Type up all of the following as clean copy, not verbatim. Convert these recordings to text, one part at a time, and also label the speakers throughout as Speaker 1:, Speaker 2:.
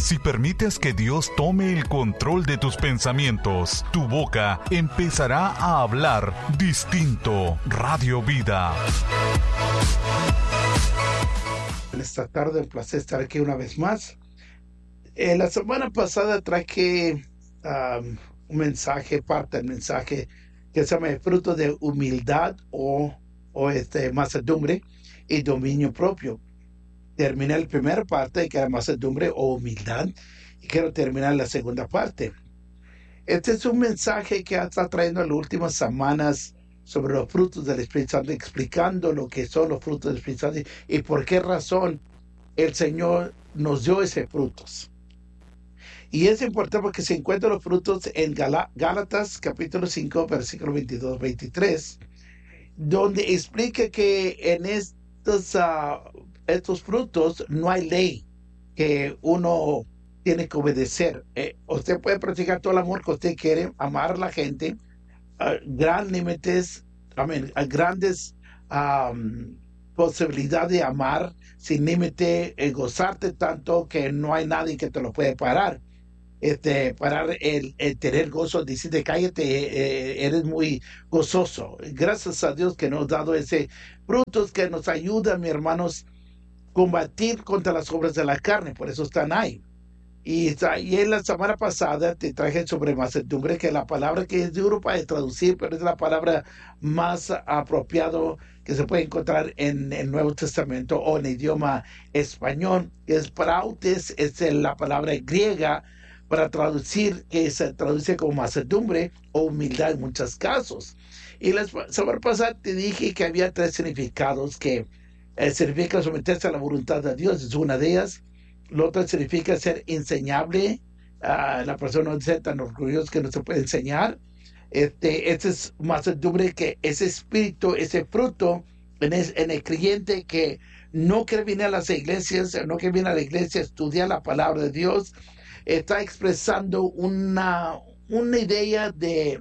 Speaker 1: Si permites que Dios tome el control de tus pensamientos, tu boca empezará a hablar distinto. Radio Vida.
Speaker 2: Esta tarde, un placer estar aquí una vez más. La semana pasada traje un mensaje, parte del mensaje que se llama el fruto de humildad o mansedumbre y dominio propio. Terminé la primera parte, que era mansedumbre o humildad, y quiero terminar la segunda parte. Este es un mensaje que está trayendo en las últimas semanas sobre los frutos del Espíritu Santo, explicando lo que son los frutos del Espíritu Santo y por qué razón el Señor nos dio esos frutos. Y es importante porque se encuentran los frutos en Gálatas capítulo 5, versículo 22-23, donde explica que en estos frutos no hay ley que uno tiene que obedecer. Usted puede practicar todo el amor que usted quiere, amar a la gente, grandes límites, grandes posibilidades de amar sin límite, gozarte tanto que no hay nadie que te lo puede parar. Parar el tener gozo, decirte cállate, eres muy gozoso. Gracias a Dios que nos ha dado ese frutos que nos ayudan, mis hermanos, combatir contra las obras de la carne. Por eso están ahí. Y en la semana pasada te traje sobre mansedumbre, que la palabra que es duro para traducir, pero es la palabra más apropiada que se puede encontrar en el Nuevo Testamento o en el idioma español. Es prautes, es la palabra griega para traducir, que se traduce como mansedumbre o humildad en muchos casos. Y la semana pasada te dije que había tres significados, que significa someterse a la voluntad de Dios, es una de ellas. Lo otro significa ser enseñable. La persona no es tan orgullosa que no se puede enseñar. Este es mansedumbre, que ese espíritu, ese fruto en el creyente que no quiere venir a las iglesias, no quiere venir a la iglesia a estudiar la palabra de Dios, está expresando una idea de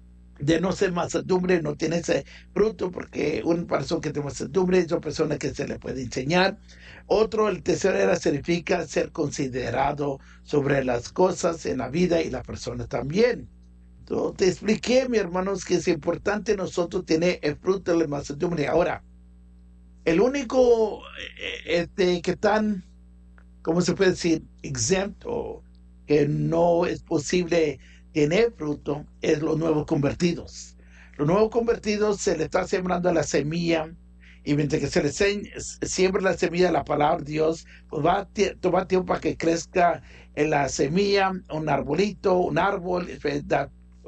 Speaker 2: no ser mansedumbre, no tiene ese fruto, porque una persona que tiene mansedumbre es una persona que se le puede enseñar. Otro, el tercero, significa ser considerado sobre las cosas en la vida y la persona también. Entonces, te expliqué, mis hermanos, que es importante nosotros tener el fruto de la mansedumbre. Ahora, el único que tan, ¿cómo se puede decir?, exempto, que no es posible tener fruto, es los nuevos convertidos. Los nuevos convertidos se le está sembrando la semilla, y mientras que se le siembra la semilla de la palabra de Dios, pues va a tomar tiempo para que crezca en la semilla un arbolito, un árbol, da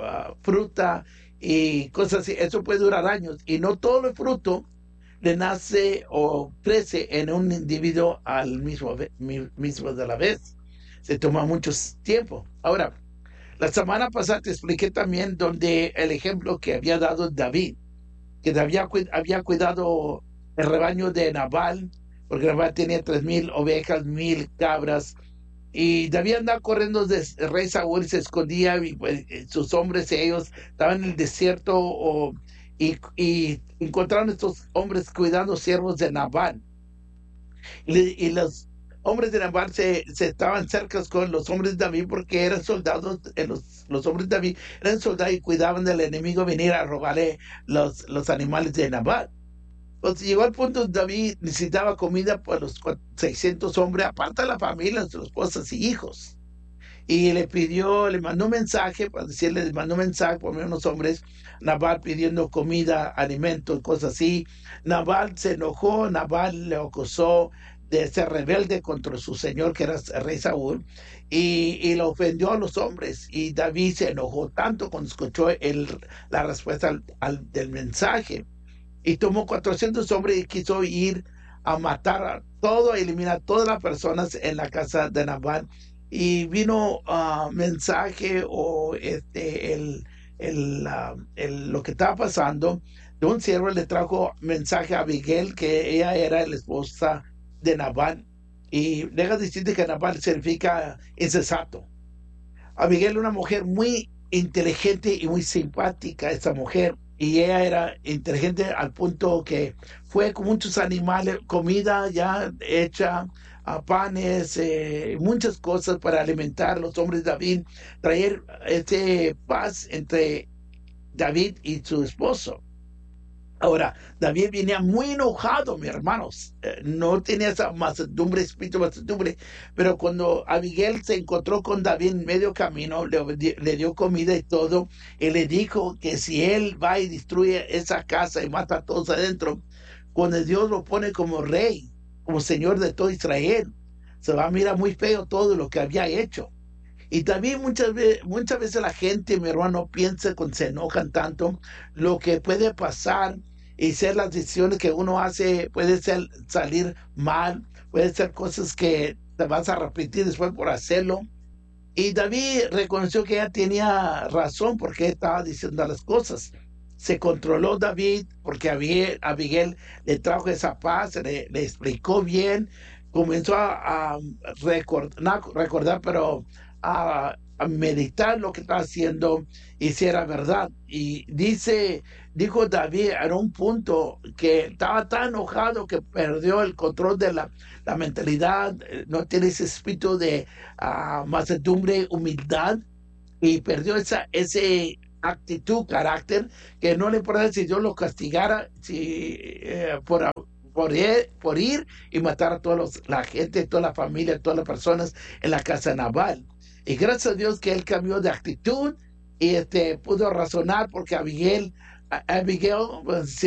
Speaker 2: fruta y cosas así. Eso puede durar años, y no todo el fruto le nace o crece en un individuo al mismo de la vez. Se toma mucho tiempo. Ahora, la semana pasada te expliqué también donde el ejemplo que había dado David, que había cuidado el rebaño de Nabal, porque Nabal tenía 3,000 ovejas, 1,000 cabras, y David andaba corriendo de rey Saúl, se escondía, y pues, sus hombres y ellos estaban en el desierto, y encontraron estos hombres cuidando siervos de Nabal. Y los hombres de Nabal se estaban cerca con los hombres de David, porque eran soldados. Los hombres de David eran soldados y cuidaban del enemigo venir a robarle los animales de Nabal. Pues llegó al punto donde David necesitaba comida para los 600 hombres, aparte de la familia, sus esposas y hijos. Y le mandó un mensaje para decirle, le mandó un mensaje por unos hombres, Nabal pidiendo comida, alimentos, cosas así. Nabal se enojó, Nabal le acusó de ser rebelde contra su señor, que era el rey Saúl, y lo ofendió a los hombres. Y David se enojó tanto cuando escuchó la respuesta del mensaje, y tomó 400 hombres y quiso ir a matar a todo, eliminar todas las personas en la casa de Nabal. Y vino mensaje o lo que estaba pasando, de un siervo le trajo mensaje a Abigail, que ella era la esposa de Nabal. Y deja decirte que Nabal significa insensato. Abigail, una mujer muy inteligente y muy simpática, esa mujer, y ella era inteligente al punto que fue con muchos animales, comida ya hecha, panes, muchas cosas para alimentar a los hombres de David, traer paz entre David y su esposo. Ahora, David venía muy enojado, mis hermanos. No tenía esa mansedumbre, espíritu de mansedumbre. Pero cuando Abigail se encontró con David en medio camino, le dio comida y todo, y le dijo que si él va y destruye esa casa y mata a todos adentro, cuando Dios lo pone como rey, como señor de todo Israel, se va a mirar muy feo todo lo que había hecho. Y también muchas veces la gente, mi hermano, piensa cuando se enojan tanto, lo que puede pasar y ser las decisiones que uno hace, puede salir mal, puede ser cosas que te vas a arrepentir después por hacerlo. Y David reconoció que ella tenía razón porque estaba diciendo las cosas. Se controló David porque Abigail le trajo esa paz, le explicó bien, comenzó a recordar, pero a meditar lo que estaba haciendo y si era verdad. Y dijo David en un punto que estaba tan enojado que perdió el control de la mentalidad, no tiene ese espíritu de mansedumbre, humildad, y perdió ese actitud, carácter, que no le importa si Dios lo castigara por ir y matar a la gente, toda la familia, todas las personas en la casa de Nabal. Y gracias a Dios que él cambió de actitud y pudo razonar porque Abigail, pues,